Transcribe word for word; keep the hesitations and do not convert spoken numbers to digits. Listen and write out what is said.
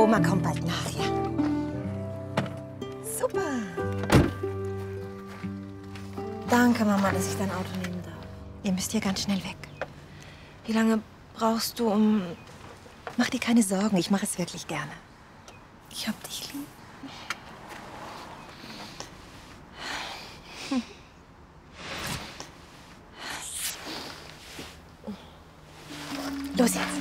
Oma kommt bald nach, ja? Super. Danke, Mama, dass ich dein Auto nehmen darf. Ihr müsst hier ganz schnell weg. Wie lange brauchst du, um... Mach dir keine Sorgen, ich mache es wirklich gerne. Ich hab dich lieb. Los jetzt.